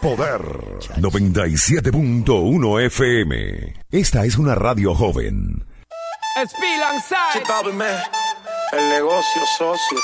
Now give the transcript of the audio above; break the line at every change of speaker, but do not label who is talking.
Poder 97.1 FM. Esta es una radio joven.
El negocio socio.